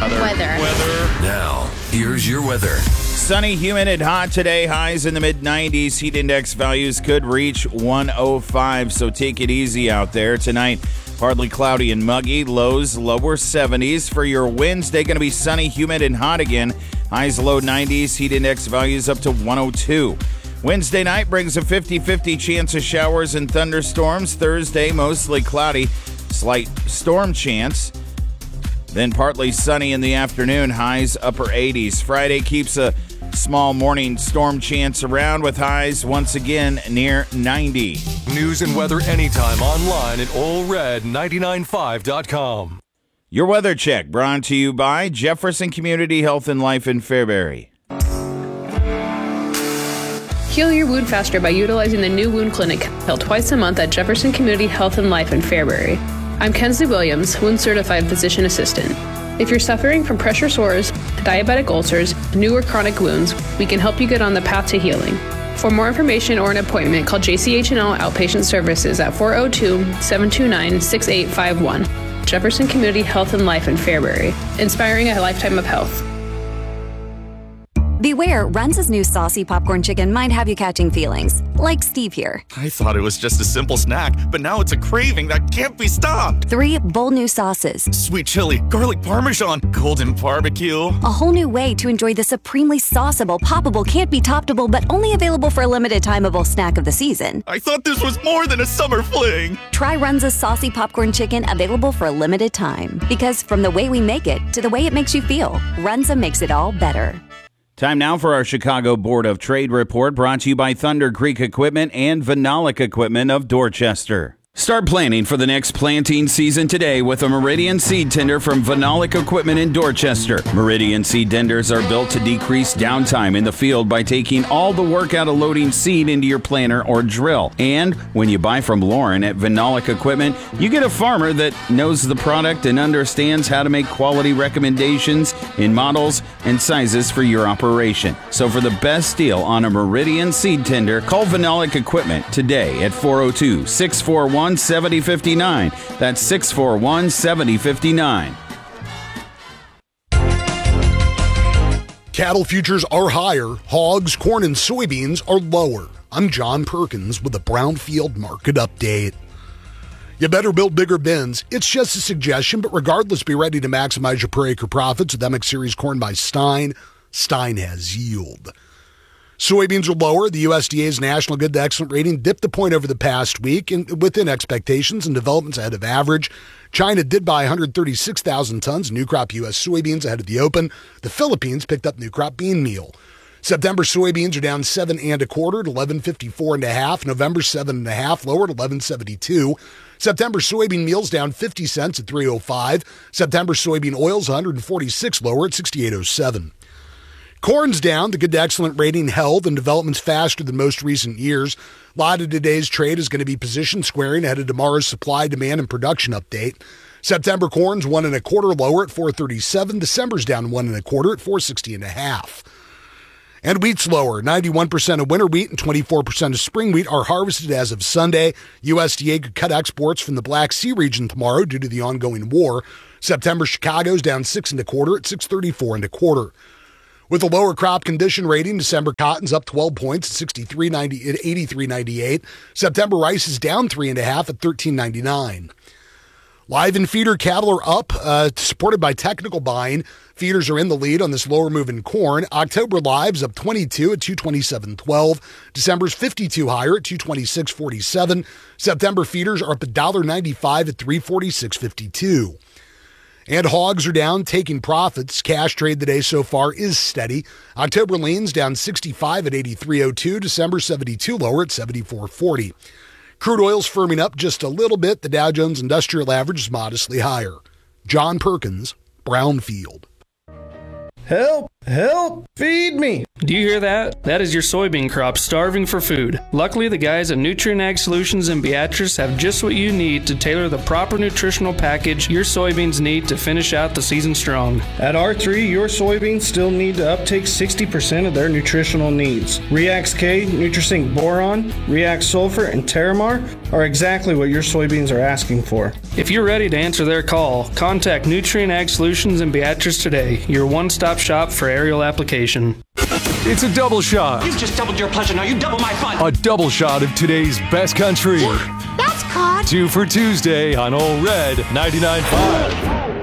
Weather. Now, here's your weather. Sunny, humid, and hot today. Highs in the mid-90s. Heat index values could reach 105, so take it easy out there. Tonight, partly cloudy and muggy. Lows, lower 70s. For your Wednesday, going to be sunny, humid, and hot again. Highs, low 90s. Heat index values up to 102. Wednesday night brings a 50-50 chance of showers and thunderstorms. Thursday, mostly cloudy. Slight storm chance. Then partly sunny in the afternoon. Highs, upper 80s. Friday keeps a small morning storm chance around with highs once again near 90. News and weather anytime online at allred995.com. Your weather check brought to you by Jefferson Community Health and Life in Fairbury. Heal your wound faster by utilizing the new wound clinic held twice a month at Jefferson Community Health and Life in Fairbury. I'm Kensley Williams, wound certified physician assistant. If you're suffering from pressure sores, diabetic ulcers, new or chronic wounds, we can help you get on the path to healing. For more information or an appointment, call JCH&L Outpatient Services at 402-729-6851. Jefferson Community Health and Life in Fairbury, inspiring a lifetime of health. Beware, Runza's new saucy popcorn chicken might have you catching feelings, like Steve here. I thought it was just a simple snack, but now it's a craving that can't be stopped. 3 bold new sauces. Sweet chili, garlic parmesan, golden barbecue. A whole new way to enjoy the supremely sauceable, poppable, can't be toppable, but only available for a limited timeable snack of the season. I thought this was more than a summer fling. Try Runza's saucy popcorn chicken, available for a limited time. Because from the way we make it to the way it makes you feel, Runza makes it all better. Time now for our Chicago Board of Trade report, brought to you by Thunder Creek Equipment and Vinolic Equipment of Dorchester. Start planning for the next planting season today with a Meridian seed tender from Vinolic Equipment in Dorchester. Meridian seed tenders are built to decrease downtime in the field by taking all the work out of loading seed into your planter or drill. And when you buy from Lauren at Vinolic Equipment, you get a farmer that knows the product and understands how to make quality recommendations in models and sizes for your operation. So for the best deal on a Meridian seed tender, call Vinolic Equipment today at 402-641-7059. That's 641-7059. Cattle futures are higher. Hogs, corn, and soybeans are lower. I'm John Perkins with the Brownfield Market Update. You better build bigger bins. It's just a suggestion, but regardless, be ready to maximize your per acre profits with MX Series corn by Stein. Stein has yield. Soybeans are lower. The USDA's National Good to Excellent rating dipped a point over the past week and within expectations and developments ahead of average. China did buy 136,000 tons of new crop U.S. soybeans ahead of the open. The Philippines picked up new crop bean meal. September soybeans are down 7 1/4 at 11.54 1/2. November 7 1/2 lower at 11.72. September soybean meal's down 50 cents at 3.05. September soybean oil's 146 lower at 68.07. Corn's down. The Good to Excellent rating held and developments faster than most recent years. A lot of today's trade is going to be position squaring ahead of tomorrow's supply, demand, and production update. September corn's 1 1/4 lower at 4.37. December's down 1 1/4 at 4.60 1/2. And wheat's lower. 91% of winter wheat and 24% of spring wheat are harvested as of Sunday. USDA could cut exports from the Black Sea region tomorrow due to the ongoing war. September Chicago's down 6 1/4 at 6.34 1/4. With a lower crop condition rating, December cotton's up 12 points at 83.98. September rice is down 3 1/2 at 13.99. Live and feeder cattle are up, supported by technical buying. Feeders are in the lead on this lower move in corn. October live's up 22 at 227.12. December's 52 higher at 226.47. September feeders are up $1.95 at 346.52. And hogs are down, taking profits. Cash trade today so far is steady. October lean's down 65 at 83.02. December 72 lower at 74.40. Crude oil's firming up just a little bit. The Dow Jones Industrial Average is modestly higher. John Perkins, Brownfield. Help! Help! Feed me! Do you hear that? That is your soybean crop starving for food. Luckily, the guys at Nutrien Ag Solutions in Beatrice have just what you need to tailor the proper nutritional package your soybeans need to finish out the season strong. At R3, your soybeans still need to uptake 60% of their nutritional needs. Reax K, Nutrisync Boron, Reax Sulfur, and Terramar are exactly what your soybeans are asking for. If you're ready to answer their call, contact Nutrien Ag Solutions in Beatrice today, your one-stop shop for aerial application. It's a double shot. You've just doubled your pleasure, now you double my fun. A double shot of today's best country. That's caught. 2 for Tuesday on Ole Red 99.5.